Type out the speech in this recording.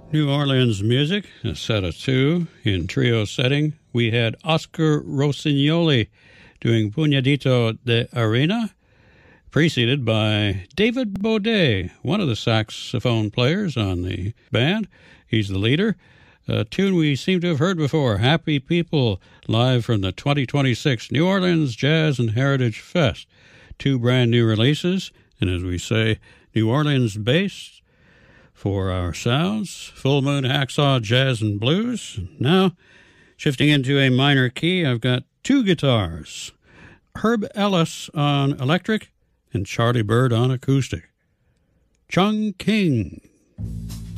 New Orleans music, a set of two in trio setting. We had Oscar Rossignoli doing Puñadito de Arena, preceded by David Baudet, one of the saxophone players on the band. He's the leader. A tune we seem to have heard before, Happy People, live from the 2026 New Orleans Jazz and Heritage Fest. Two brand new releases, and as we say, New Orleans-based for our sounds. Full Moon Hacksaw Jazz and Blues. Now, shifting into a minor key, I've got two guitars. Herb Ellis on electric and Charlie Bird on acoustic. Chung King.